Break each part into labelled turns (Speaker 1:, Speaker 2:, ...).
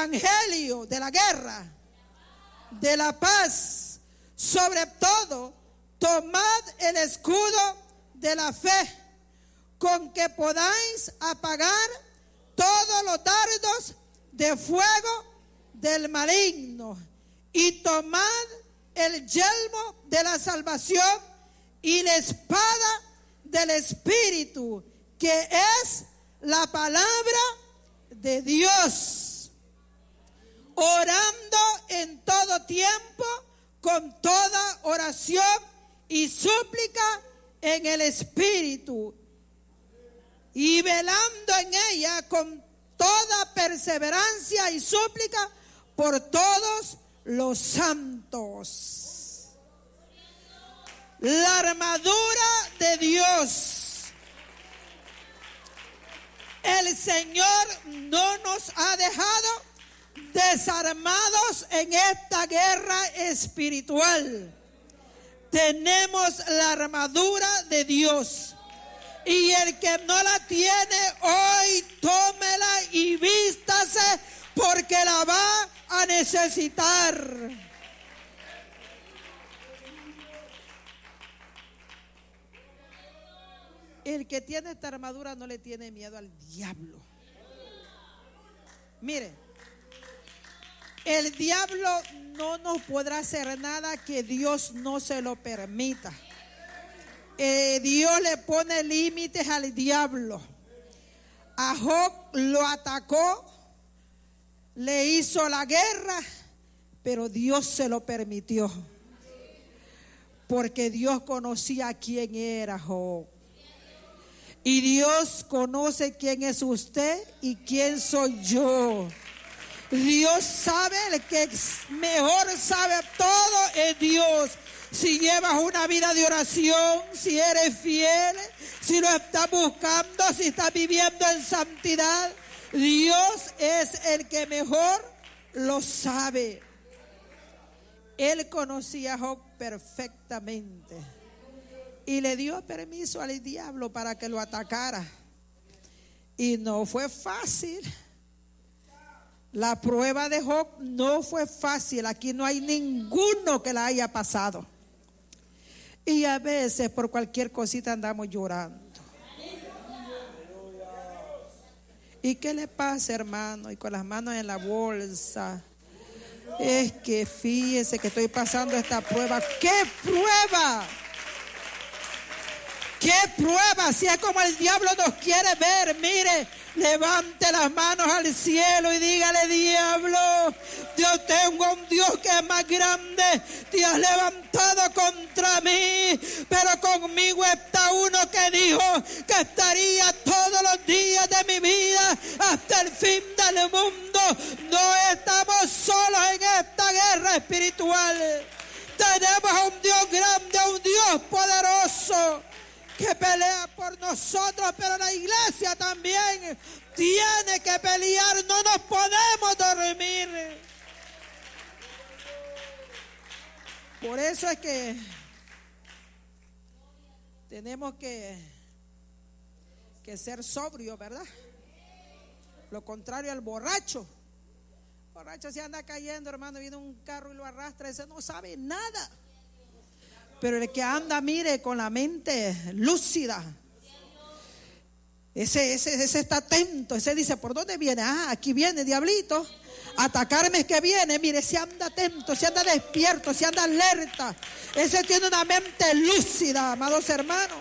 Speaker 1: evangelio de la guerra, de la paz. Sobre todo, tomad el escudo de la fe, con que podáis apagar todos los dardos de fuego del maligno, y tomad el yelmo de la salvación y la espada del Espíritu, que es la palabra de Dios, orando en todo tiempo con toda oración y súplica en el Espíritu, y velando en ella con toda perseverancia y súplica por todos los santos. La armadura de Dios. El Señor no nos ha dejado desarmados en esta guerra espiritual. Tenemos la armadura de Dios. Y el que no la tiene hoy, tómela y vístase, porque la va a necesitar. El que tiene esta armadura no le tiene miedo al diablo. Mire, el diablo no nos podrá hacer nada que Dios no se lo permita. Dios le pone límites al diablo. A Job lo atacó, le hizo la guerra, pero Dios se lo permitió, porque Dios conocía quién era Job. Y Dios conoce quién es usted y quién soy yo. Dios sabe, el que mejor sabe todo es Dios. Si llevas una vida de oración, si eres fiel, si lo estás buscando, si estás viviendo en santidad, Dios es el que mejor lo sabe. Él conocía a Job perfectamente y le dio permiso al diablo para que lo atacara. Y no fue fácil. La prueba de Job no fue fácil. Aquí no hay ninguno que la haya pasado. Y a veces por cualquier cosita andamos llorando. ¿Y qué le pasa, hermano? Y con las manos en la bolsa. Es que fíjese que estoy pasando esta prueba. ¿Qué prueba? ¿Qué prueba? Si es como el diablo nos quiere ver. Mire, levante las manos al cielo y dígale: diablo, yo tengo un Dios que es más grande. Te has levantado contra mí, pero conmigo está uno que dijo que estaría todos los días de mi vida hasta el fin del mundo. No estamos solos en esta guerra espiritual. Tenemos a un Dios grande, a un Dios poderoso, que pelea por nosotros, pero la iglesia también tiene que pelear. No nos podemos dormir. Por eso es que tenemos que ser sobrios, ¿verdad? Lo contrario al borracho. El borracho se anda cayendo, hermano, viene un carro y lo arrastra, ese no sabe nada. Pero el que anda, mire, con la mente lúcida, ese está atento, ese dice: ¿por dónde viene? Ah, aquí viene, diablito, atacarme es que viene. Mire, se anda atento, se anda despierto, se anda alerta. Ese tiene una mente lúcida, amados hermanos.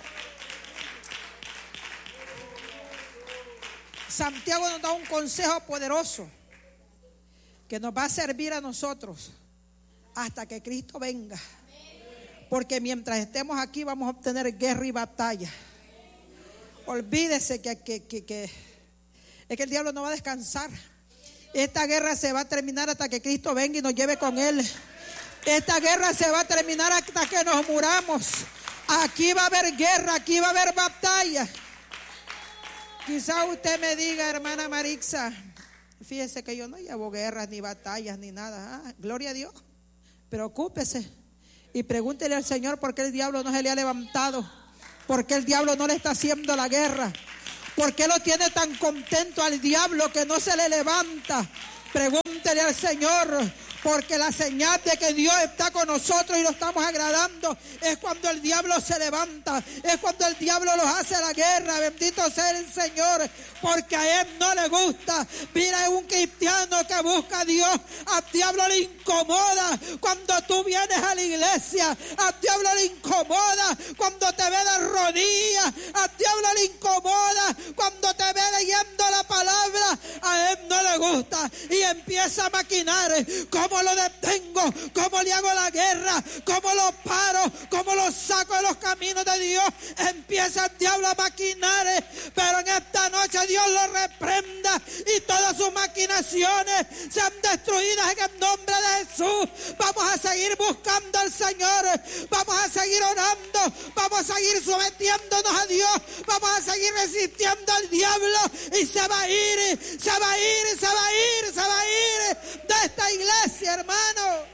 Speaker 1: Santiago nos da un consejo poderoso que nos va a servir a nosotros hasta que Cristo venga. Porque mientras estemos aquí vamos a obtener guerra y batalla. Olvídese que es que el diablo no va a descansar. Esta guerra se va a terminar hasta que Cristo venga y nos lleve con él. Esta guerra se va a terminar hasta que nos muramos. Aquí va a haber guerra, aquí va a haber batalla. Quizá usted me diga: hermana Marixa, fíjese que yo no llevo guerras, ni batallas, ni nada. Ah, gloria a Dios. Preocúpese y pregúntele al Señor por qué el diablo no se le ha levantado, por qué el diablo no le está haciendo la guerra, por qué lo tiene tan contento al diablo que no se le levanta. Pregúntele pregúntele al Señor, porque la señal de que Dios está con nosotros y lo estamos agradando es cuando el diablo se levanta, es cuando el diablo los hace la guerra. Bendito sea el Señor, porque a Él no le gusta. Mira, es un cristiano que busca a Dios. Al diablo le incomoda cuando tú vienes a la iglesia. Al diablo le incomoda cuando te ve de rodillas. Al diablo le incomoda cuando te ve leyendo la palabra. A Él no le gusta y empieza a maquinar. ¿Cómo lo detengo? ¿Cómo le hago la guerra? ¿Cómo lo paro? ¿Cómo lo saco de los caminos de Dios? Empieza el diablo a maquinar, pero en esta noche Dios lo reprenda y todas sus maquinaciones sean destruidas en el nombre de Jesús. Vamos a seguir buscando al Señor, vamos a seguir orando, vamos a seguir sometiéndonos a Dios, vamos a seguir resistiendo al diablo y se va a ir, se va a ir, se va a ir, se va a ir de esta iglesia, hermano.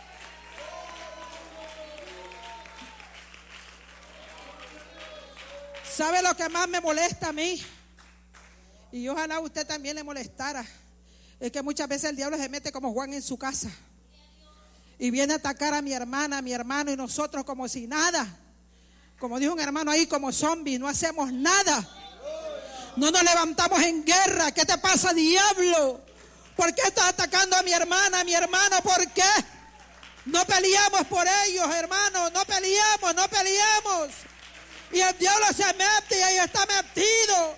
Speaker 1: ¿Sabe lo que más me molesta a mí? Y ojalá a usted también le molestara. Es que muchas veces el diablo se mete como Juan en su casa y viene a atacar a mi hermana, a mi hermano, y nosotros como si nada. Como dijo un hermano ahí, como zombies, no hacemos nada. No nos levantamos en guerra. ¿Qué te pasa, diablo? ¿Por qué estás atacando a mi hermana, a mi hermano? ¿Por qué? No peleamos por ellos, hermanos. No peleamos, no peleamos. Y el diablo se mete y ahí está metido,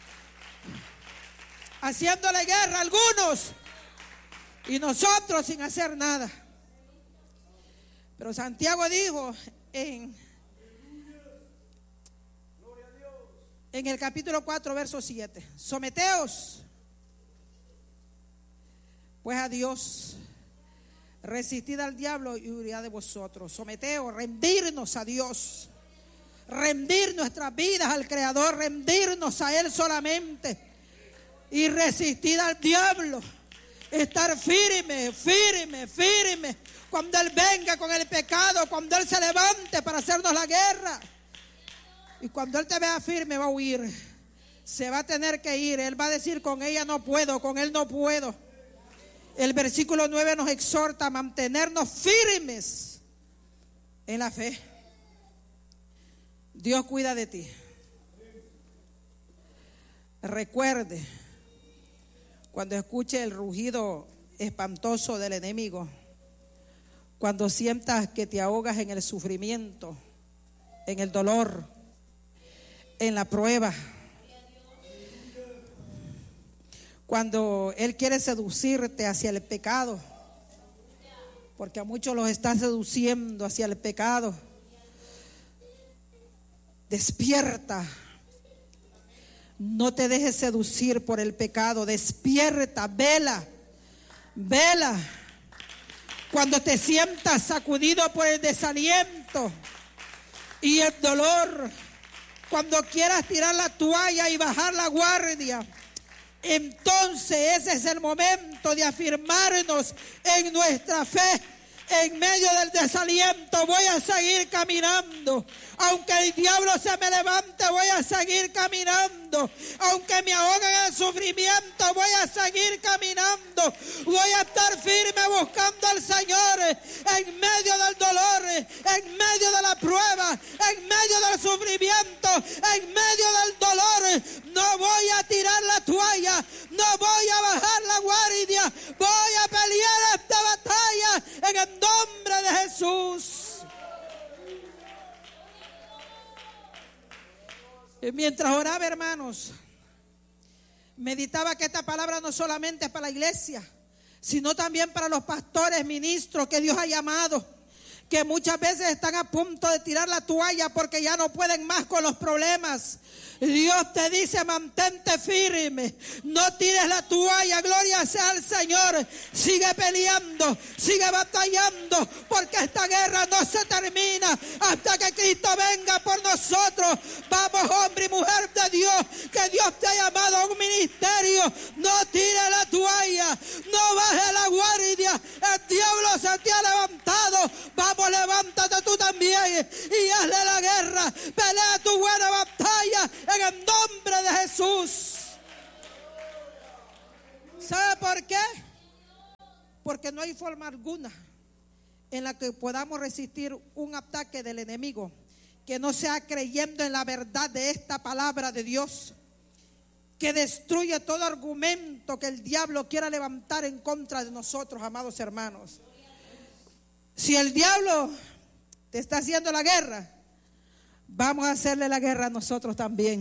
Speaker 1: haciéndole guerra a algunos y nosotros sin hacer nada. Pero Santiago dijo en el capítulo 4, verso 7: someteos pues a Dios, resistid al diablo y huirá de vosotros. Someteos, rendirnos a Dios, rendir nuestras vidas al Creador, rendirnos a Él solamente y resistir al diablo. Estar firme, firme, firme cuando Él venga con el pecado, cuando Él se levante para hacernos la guerra. Y cuando Él te vea firme va a huir, se va a tener que ir. Él va a decir: con ella no puedo, con él no puedo. El versículo 9 nos exhorta a mantenernos firmes en la fe. Dios cuida de ti. Recuerde, cuando escuche el rugido espantoso del enemigo, cuando sientas que te ahogas en el sufrimiento, en el dolor, en la prueba, cuando Él quiere seducirte hacia el pecado, porque a muchos los está seduciendo hacia el pecado, despierta. No te dejes seducir por el pecado. Despierta, vela, vela. Cuando te sientas sacudido por el desaliento y el dolor, cuando quieras tirar la toalla y bajar la guardia, entonces ese es el momento de afirmarnos en nuestra fe. En medio del desaliento voy a seguir caminando. Aunque el diablo se me levante, voy a seguir caminando. Aunque me ahogue en el sufrimiento, voy a seguir caminando. Voy a estar firme buscando al Señor en medio del dolor, en medio de la prueba, en medio del sufrimiento, en medio del dolor. No voy a tirar la toalla, no voy a bajar la guardia. Voy a pelear esta batalla en el nombre de Jesús. Y mientras oraba, hermanos, meditaba que esta palabra no solamente es para la iglesia, sino también para los pastores, ministros que Dios ha llamado, que muchas veces están a punto de tirar la toalla porque ya no pueden más con los problemas. Dios te dice: mantente firme, no tires la toalla. Gloria sea al Señor. Sigue peleando, sigue batallando, porque esta guerra no se termina hasta que Cristo venga por nosotros. Vamos, hombre y mujer de Dios, que Dios te ha llamado a un ministerio. No tires la toalla, no bajes la guardia. El diablo se te ha levantado. Vamos, levántate tú también y hazle la guerra. Pelea tu buena batalla en el nombre de Jesús. ¿Sabe por qué? porque no hay forma alguna en la que podamos resistir un ataque del enemigo que no sea creyendo en la verdad de esta palabra de Dios, que destruye todo argumento que el diablo quiera levantar en contra de nosotros, amados hermanos. Si el diablo te está haciendo la guerra, vamos a hacerle la guerra a nosotros también.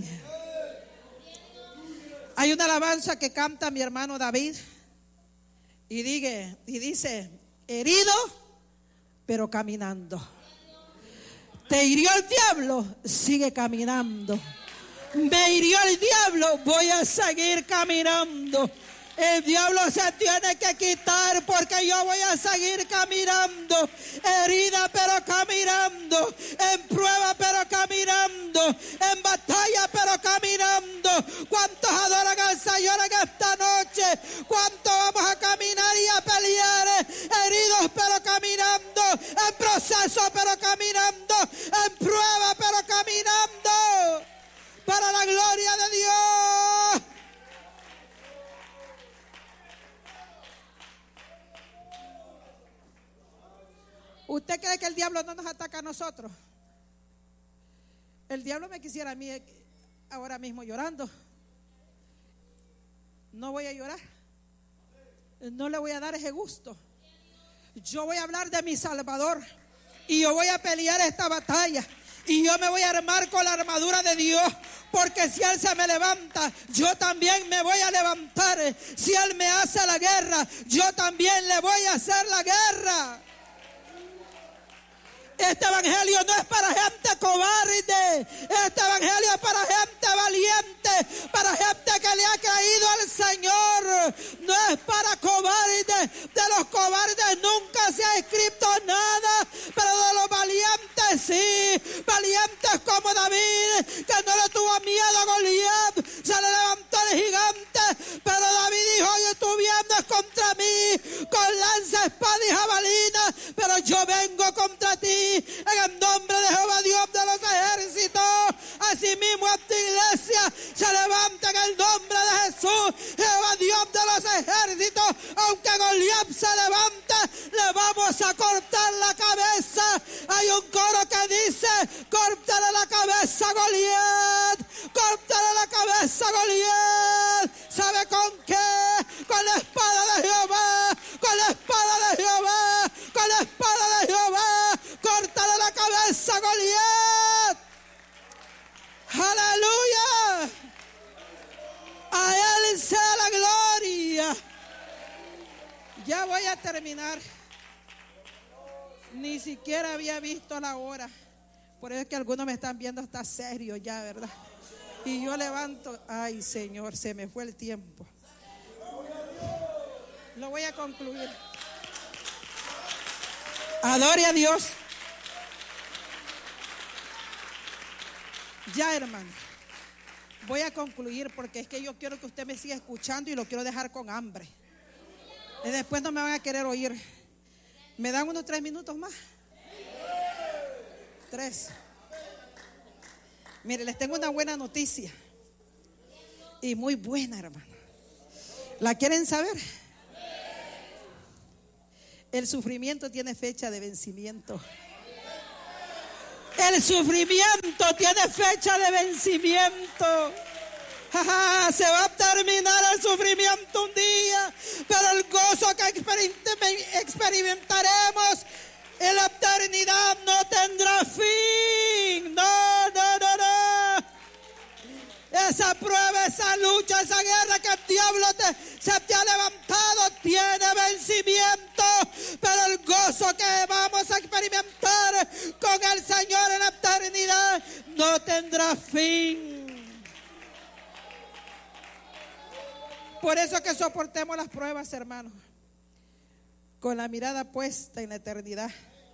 Speaker 1: Hay una alabanza que canta mi hermano David y dice: herido pero caminando. Te hirió el diablo, sigue caminando. Me hirió el diablo, voy a seguir caminando. El diablo se tiene que quitar porque yo voy a seguir caminando. Herida pero caminando, en prueba pero caminando, en batalla pero caminando. ¿Cuántos adoran al Señor en esta noche? ¿Cuántos vamos a caminar y a pelear? Heridos pero caminando, en proceso pero caminando, en prueba pero caminando, para la gloria de Dios. ¿Usted cree que el diablo no nos ataca a nosotros? El diablo me quisiera a mí ahora mismo llorando. No voy a llorar. No le voy a dar ese gusto. Yo voy a hablar de mi Salvador y yo voy a pelear esta batalla. Y yo me voy a armar con la armadura de Dios, porque si Él se me levanta, yo también me voy a levantar. Si Él me hace la guerra, yo también le voy a hacer la guerra. Este evangelio no es para gente cobarde. Este evangelio es para gente valiente, para gente que le ha creído al Señor. No es para cobardes. De los cobardes nunca se ha escrito nada, pero de los valientes sí. Valientes como David, que no le tuvo miedo a Goliat, se le levantó el gigante, pero David dijo: oye, tú vienes contra mí con lanza, espada y jabalina, pero yo vengo contra ti en el nombre de Jehová Dios de los ejércitos. Asimismo esta iglesia se levanta en el nombre de Jesús, Jehová Dios de los ejércitos. Aunque Goliat se levante, le vamos a cortar la cabeza. Hay un coro que dice: córtale la cabeza a Goliat, córtale la cabeza a Goliat. ¿Sabe con qué? Con la espada de Jehová, con la espada de Jehová, con la espada de Jehová. Córtale la cabeza a Goliat. Aleluya. A Él sea la gloria. Ya voy a terminar. Ni siquiera había visto la hora. Por eso es que algunos me están viendo hasta serio ya, ¿verdad? Y yo levanto. Ay, Señor, se me fue el tiempo. Lo voy a concluir. Adore a Dios. Ya, hermano, voy a concluir porque es que yo quiero que usted me siga escuchando y lo quiero dejar con hambre. Y después no me van a querer oír. ¿Me dan unos 3 minutos más? 3. Mire, les tengo una buena noticia. Y muy buena, hermano. ¿La quieren saber? El sufrimiento tiene fecha de vencimiento. El sufrimiento tiene fecha de vencimiento. Se va a terminar el sufrimiento un día, pero el gozo que experimentaremos en la eternidad no tendrá fin. No, no, no, no. Esa prueba, esa lucha, esa guerra que el diablo se te ha levantado tiene vencimiento, pero el gozo que vamos a experimentar con el Señor en la eternidad no tendrá fin. Por eso que soportemos las pruebas, hermanos, con la mirada puesta en la eternidad,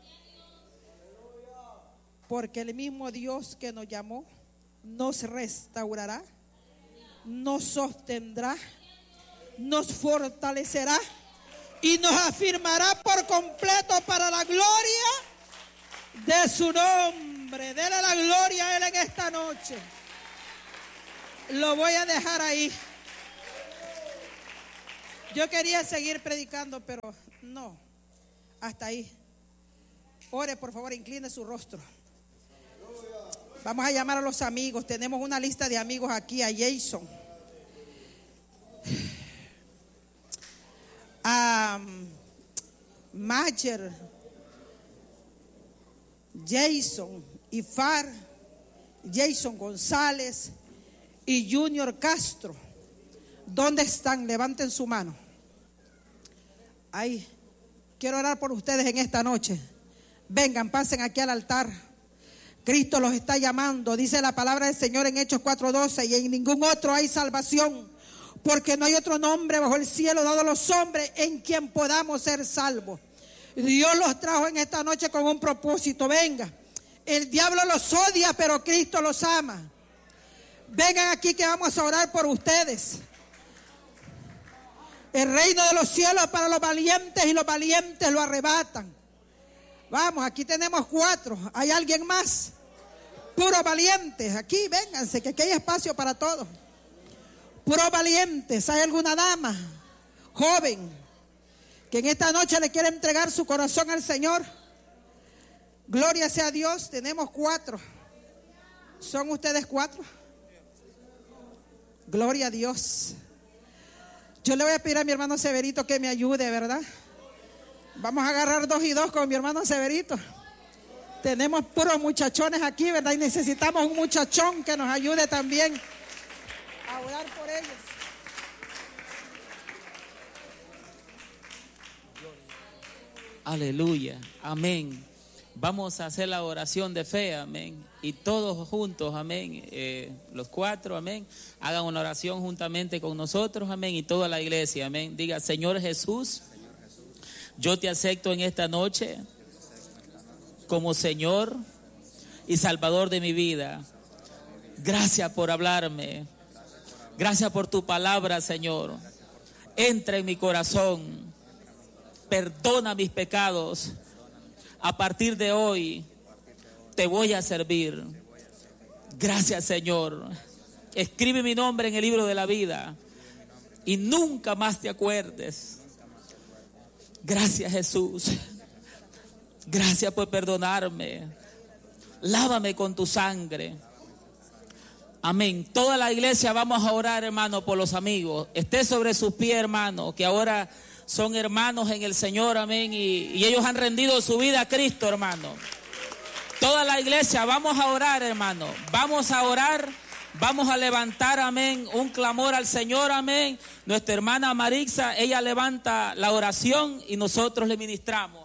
Speaker 1: porque el mismo Dios que nos llamó nos restaurará, nos sostendrá, nos fortalecerá y nos afirmará por completo para la gloria de su nombre. Dele la gloria a Él en esta noche. Lo voy a dejar ahí. Yo quería seguir predicando, pero no. Hasta ahí. Ore, por favor, incline su rostro. Vamos a llamar a los amigos. Tenemos una lista de amigos aquí. A Jason, a Macher, Jason Ifar, Jason González y Junior Castro. ¿Dónde están? Levanten su mano. Ahí. Quiero orar por ustedes en esta noche. Vengan, pasen aquí al altar. Cristo los está llamando. Dice la palabra del Señor en Hechos 4:12: y en ningún otro hay salvación, porque no hay otro nombre bajo el cielo dado a los hombres en quien podamos ser salvos. Dios los trajo en esta noche con un propósito. Venga, el diablo los odia, pero Cristo los ama. Vengan aquí que vamos a orar por ustedes. El reino de los cielos para los valientes, y los valientes lo arrebatan. Vamos, aquí tenemos 4. ¿Hay alguien más? Puros valientes. Aquí, vénganse, que aquí hay espacio para todos. Puros valientes. ¿Hay alguna dama joven que en esta noche le quiere entregar su corazón al Señor? Gloria sea a Dios. Tenemos 4. ¿Son ustedes 4? Gloria a Dios. Yo le voy a pedir a mi hermano Severito que me ayude, ¿verdad? Vamos a agarrar 2 y 2 con mi hermano Severito. Tenemos puros muchachones aquí, ¿verdad? Y necesitamos un muchachón que nos ayude también a orar por ellos.
Speaker 2: Aleluya, amén. Vamos a hacer la oración de fe, amén. Y todos juntos, amén, los 4, amén, hagan una oración juntamente con nosotros, amén, y toda la iglesia, amén. Diga: Señor Jesús, yo te acepto en esta noche como Señor y Salvador de mi vida. Gracias por hablarme. Gracias por tu palabra, Señor. Entra en mi corazón. Perdona mis pecados. A partir de hoy te voy a servir. Gracias, Señor. Escribe mi nombre en el libro de la vida y nunca más te acuerdes. Gracias, Jesús. Gracias por perdonarme. Lávame con tu sangre. Amén. Toda la iglesia vamos a orar, hermano, por los amigos. Esté sobre sus pies, hermano, que ahora son hermanos en el Señor, amén. Y ellos han rendido su vida a Cristo, hermano. Toda la iglesia vamos a orar, hermano. Vamos a orar. Vamos a levantar, amén, un clamor al Señor, amén. Nuestra hermana Marixa, ella levanta la oración y nosotros le ministramos.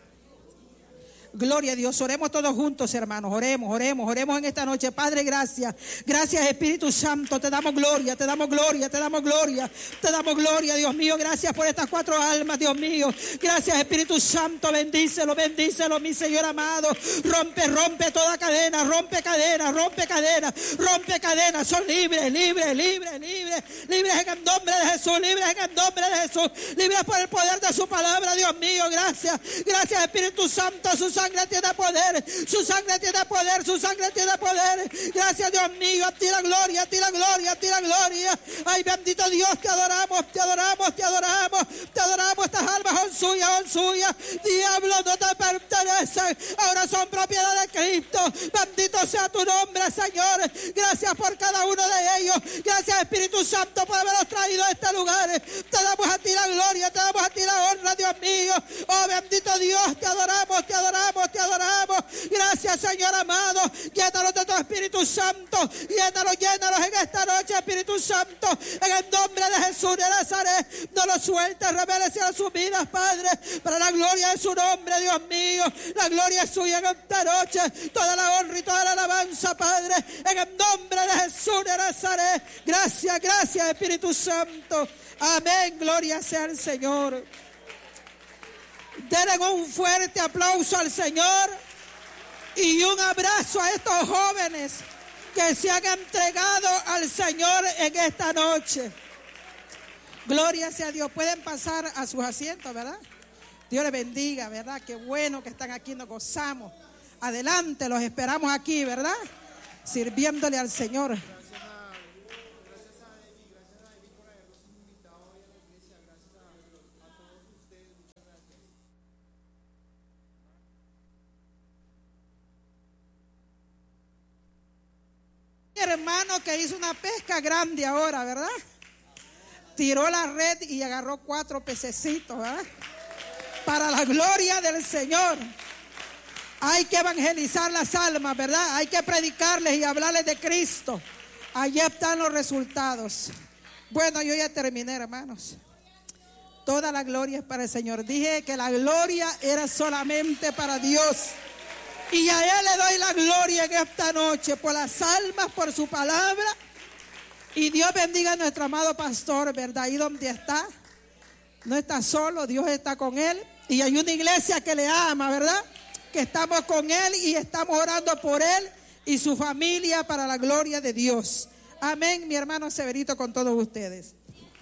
Speaker 1: Gloria a Dios. Oremos todos juntos, hermanos. Oremos en esta noche. Padre, gracias. Gracias, Espíritu Santo. Te damos gloria, te damos gloria, te damos gloria. Te damos gloria, Dios mío. Gracias por estas 4 almas, Dios mío. Gracias, Espíritu Santo. Bendícelo, bendícelo, mi Señor amado. Rompe toda cadena. Rompe cadenas. Rompe cadenas. Son libres, libres. Libres en el nombre de Jesús. Libres en el nombre de Jesús. Libres por el poder de su palabra, Dios mío. Gracias. Gracias, Espíritu Santo. Su sangre tiene poder, su sangre tiene poder, su sangre tiene poder. Gracias, Dios mío, a ti la gloria, a ti la gloria, a ti la gloria. Ay, bendito Dios, te adoramos, te adoramos, te adoramos, te adoramos. Estas almas son suyas. Diablo, no te pertenecen, ahora son propiedad de Cristo. Bendito sea tu nombre, Señor. Gracias por cada uno de ellos. Gracias, Espíritu Santo, por haberlos traído a este lugar. Te damos a ti la gloria, te damos a ti la honra, Dios mío. Oh, bendito Dios, te adoramos, te adoramos. Te adoramos. Gracias, Señor amado. Llénalos de tu Espíritu Santo. Llénalos en esta noche, Espíritu Santo. En el nombre de Jesús de Nazaret. No los sueltes, revélese a sus vidas, Padre. Para la gloria de su nombre, Dios mío. La gloria es suya en esta noche. Toda la honra y toda la alabanza, Padre. En el nombre de Jesús de Nazaret. Gracias, gracias, Espíritu Santo. Amén. Gloria sea al Señor. Denle un fuerte aplauso al Señor y un abrazo a estos jóvenes que se han entregado al Señor en esta noche. Gloria sea a Dios. Pueden pasar a sus asientos, ¿verdad? Dios les bendiga, ¿verdad? Qué bueno que están aquí, nos gozamos. Adelante, los esperamos aquí, ¿verdad? Sirviéndole al Señor.
Speaker 3: Gracias a Evi por habernos invitado hoy a la iglesia. Gracias
Speaker 1: hermano que hizo una pesca grande ahora, ¿verdad? Tiró la red y agarró 4 pececitos, ¿verdad? Para la gloria del Señor. Hay que evangelizar las almas, ¿verdad? Hay que predicarles y hablarles de Cristo. Allí están los resultados. Bueno, yo ya terminé, hermanos. Toda la gloria es para el Señor. Dije que la gloria era solamente para Dios. Y a Él le doy la gloria en esta noche por las almas, por su palabra. Y Dios bendiga a nuestro amado pastor, ¿verdad? Ahí donde está. No está solo, Dios está con él. Y hay una iglesia que le ama, ¿verdad? Que estamos con él y estamos orando por él y su familia para la gloria de Dios. Amén, mi hermano Severito, con todos ustedes.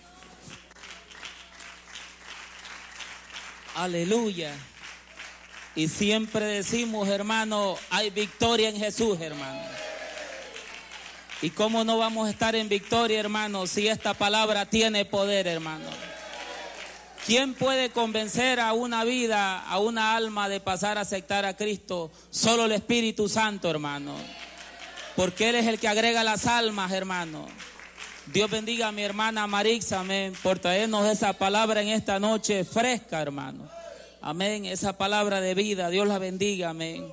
Speaker 2: Aleluya. Y siempre decimos, hermano, hay victoria en Jesús, hermano. ¿Y cómo no vamos a estar en victoria, hermano, si esta palabra tiene poder, hermano? ¿Quién puede convencer a una vida, a una alma de pasar a aceptar a Cristo? Solo el Espíritu Santo, hermano. Porque Él es el que agrega las almas, hermano. Dios bendiga a mi hermana Marixa, amén, por traernos esa palabra en esta noche fresca, hermano. Amén, esa palabra de vida, Dios la bendiga, amén.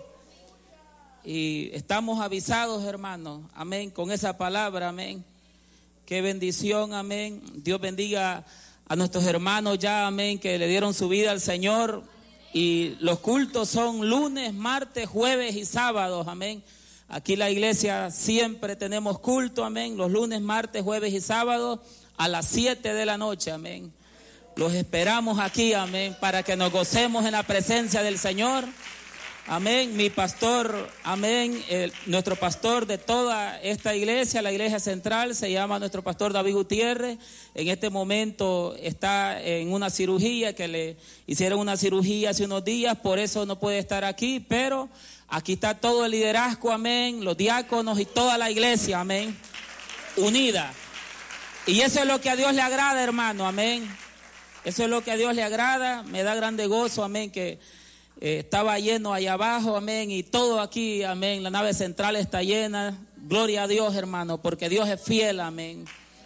Speaker 2: Y estamos avisados, hermanos, amén, con esa palabra, amén. Qué bendición, amén. Dios bendiga a nuestros hermanos ya, amén, que le dieron su vida al Señor. Y los cultos son lunes, martes, jueves y sábados, amén. Aquí la iglesia siempre tenemos culto, amén, los lunes, martes, jueves y sábados a las 7 de la noche, amén. Los esperamos aquí, amén, para que nos gocemos en la presencia del Señor. Amén, mi pastor, amén, nuestro pastor de toda esta iglesia, la iglesia central, se llama nuestro pastor David Gutiérrez. En este momento está en una cirugía, que le hicieron una cirugía hace unos días, por eso no puede estar aquí, pero aquí está todo el liderazgo, amén, los diáconos y toda la iglesia, amén, unida. Y eso es lo que a Dios le agrada, hermano, amén. Eso es lo que a Dios le agrada, me da grande gozo, amén, que estaba lleno allá abajo, amén, y todo aquí, amén, la nave central está llena, gloria a Dios, hermano, porque Dios es fiel, amén.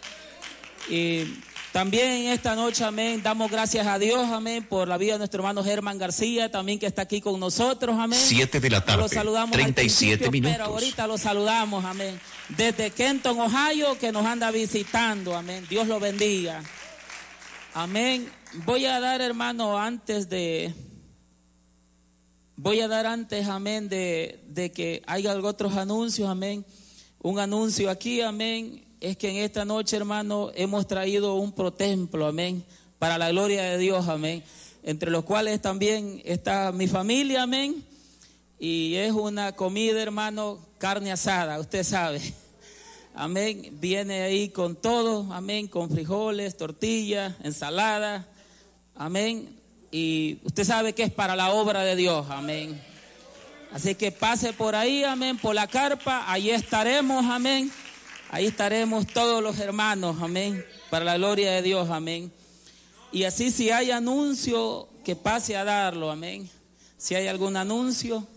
Speaker 2: Y también en esta noche, amén, damos gracias a Dios, amén, por la vida de nuestro hermano Germán García, también que está aquí con nosotros, amén.
Speaker 3: 7 de la tarde,
Speaker 2: lo saludamos
Speaker 3: 37 minutos.
Speaker 2: Pero ahorita lo saludamos, amén, desde Kenton, Ohio, que nos anda visitando, amén, Dios lo bendiga, amén. Voy a dar, hermano, antes, amén, de que haya otros anuncios, amén. Un anuncio aquí, amén, es que en esta noche, hermano, hemos traído un protemplo, amén, para la gloria de Dios, amén. Entre los cuales también está mi familia, amén. Y es una comida, hermano, carne asada, usted sabe. Amén, viene ahí con todo, amén, con frijoles, tortillas, ensalada, amén. Y usted sabe que es para la obra de Dios, amén. Así que pase por ahí, amén, por la carpa, ahí estaremos, amén. Ahí estaremos todos los hermanos, amén, para la gloria de Dios, amén. Y así si hay anuncio, que pase a darlo, amén. Si hay algún anuncio,